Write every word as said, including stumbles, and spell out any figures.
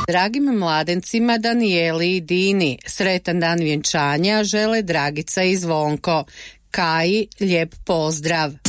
Dragim mladencima Danijeli i Dini sretan dan vjenčanja žele Dragica i Zvonko. Kaji lijep pozdrav.